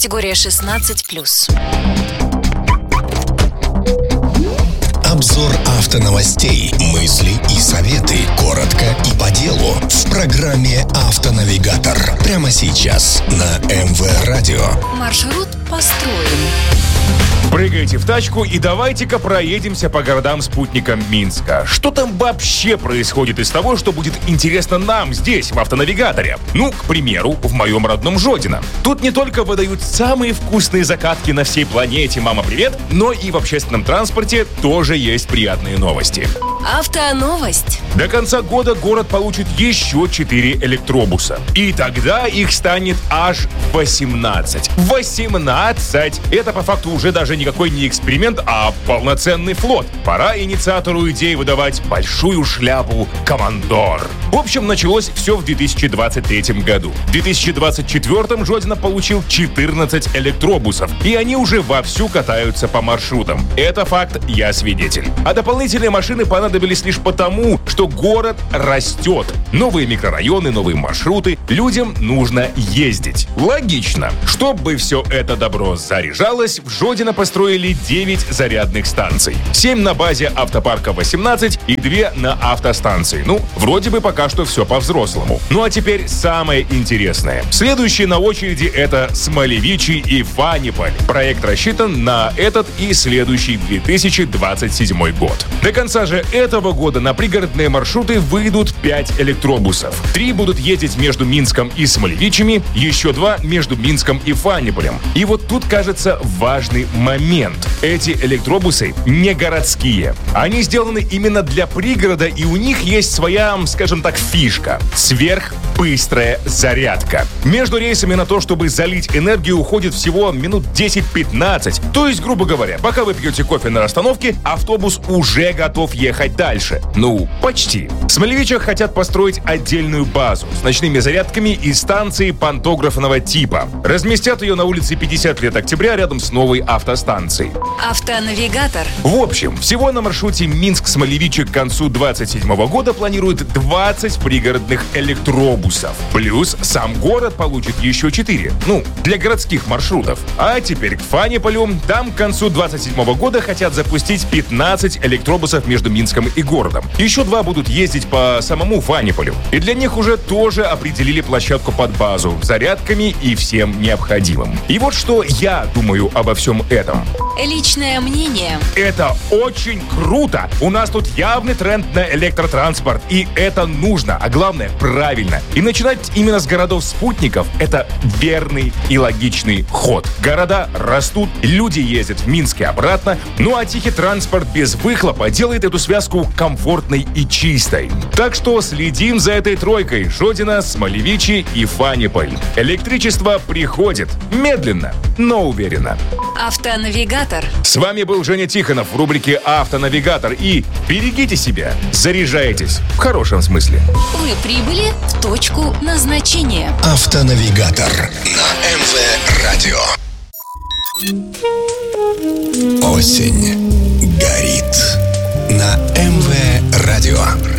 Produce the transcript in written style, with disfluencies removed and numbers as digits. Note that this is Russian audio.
Категория 16+. Обзор автоновостей, мысли и советы. Коротко и по делу. В программе «Автонавигатор». Прямо сейчас на МВ Радио. Маршрут построен. Прыгайте в тачку и давайте-ка проедемся по городам-спутникам Минска. Что там вообще происходит из того, что будет интересно нам здесь, в Автонавигаторе? Ну, к примеру, в моем родном Жодино. Тут не только выдают самые вкусные закатки на всей планете «Мама, привет!», но и в общественном транспорте тоже есть приятные новости. Автоновость. До конца года город получит еще 4 электробуса. И тогда их станет аж 18. 18! Это по факту уже даже никакой не эксперимент, а полноценный флот. Пора инициатору идеи выдавать большую шляпу «Командор». В общем, началось все в 2023 году. В 2024 Жодино получил 14 электробусов, и они уже вовсю катаются по маршрутам. Это факт, я свидетель. А дополнительные машины понадобились лишь потому, что город растет. Новые микрорайоны, новые маршруты. Людям нужно ездить. Логично. Чтобы все это добро заряжалось, в Жодино построили 9 зарядных станций. 7 на базе автопарка 18 и 2 на автостанции. Ну, вроде бы пока что все по-взрослому. Ну а теперь самое интересное. Следующие на очереди это Смолевичи и Фаниполь. Проект рассчитан на этот и следующий 2027 год. До конца же этого года на пригородные маршруты выйдут 5 электробусов. 3 будут ездить между Минском и Смолевичами, еще 2 между Минском и Фаниполем. И вот тут, кажется, важный момент. Эти электробусы не городские. Они сделаны именно для пригорода, и у них есть своя, скажем так, фишка. Сверхбыстрая зарядка. Между рейсами на то, чтобы залить энергию, уходит всего минут 10-15. То есть, грубо говоря, пока вы пьете кофе на остановке, автобус уже готов ехать дальше. Ну, почти. В Смолевичах хотят построить отдельную базу с ночными зарядками и станцией пантографного типа. Разместят ее на улице 50 лет октября рядом с новой автостанцией. Автонавигатор. В общем, всего на маршруте Минск-Смолевичи к концу 2027 года планируют 20 пригородных электробусов. Плюс сам город получит еще 4. Ну, для городских маршрутов. А теперь к Фаниполю. Там к концу 2027 года хотят запустить 15 электробусов между Минском и городом. Еще 2 будут ездить по самому Фаниполю. И для них уже тоже определили площадку под базу, зарядками и всем необходимым. И вот что я думаю обо всем этом. Личное мнение. Это очень круто! У нас тут явный тренд на электротранспорт, и это нужно, а главное, правильно. И начинать именно с городов-спутников – это верный и логичный ход. Города растут, люди ездят в Минск и обратно, ну а тихий транспорт без выхлопа делает эту связку комфортной и чистой. Так что следим за этой тройкой: Жодино, Смолевичи и Фаниполь. Электричество приходит. Медленно, но уверенно. Автонавигатор. С вами был Женя Тихонов в рубрике «Автонавигатор». И берегите себя, заряжайтесь. В хорошем смысле. Вы прибыли в точку назначения. Автонавигатор на МВ Радио. Осень горит на МВ Радио.